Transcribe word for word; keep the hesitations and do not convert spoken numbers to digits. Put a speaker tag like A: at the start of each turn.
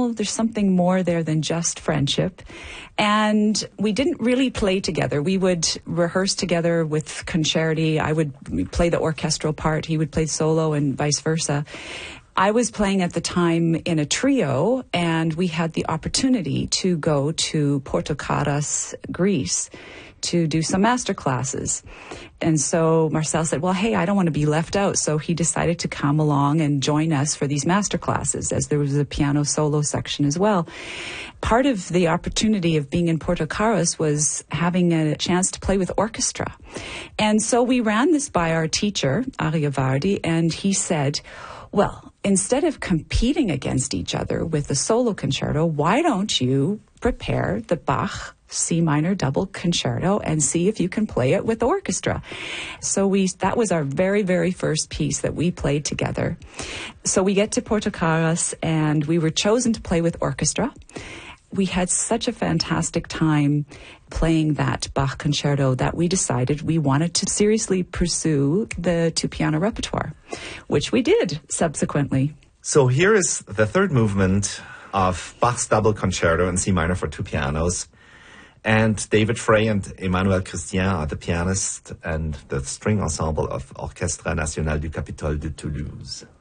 A: know, there's something more there than just friendship. And we didn't really play together. We would rehearse together with concerti. I would play the orchestral part. He would play solo and vice versa. I was playing at the time in a trio, and we had the opportunity to go to Portokaras, Greece, to do some master classes. And so Marcel said, well, hey, I don't want to be left out. So he decided to come along and join us for these master classes, as there was a piano solo section as well. Part of the opportunity of being in Portokaras was having a chance to play with orchestra. And so we ran this by our teacher, Aryavardi, and he said, well, instead of competing against each other with the solo concerto, why don't you prepare the Bach C minor double concerto and see if you can play it with orchestra? So we that was our very, very first piece that we played together. So we get to Portokaras, and we were chosen to play with orchestra. We had such a fantastic time playing that Bach concerto that we decided we wanted to seriously pursue the two-piano repertoire, which we did subsequently.
B: So here is the third movement of Bach's double concerto in C minor for two pianos. And David Frey and Emmanuel Christian are the pianist and the string ensemble of Orchestre National du Capitole de Toulouse.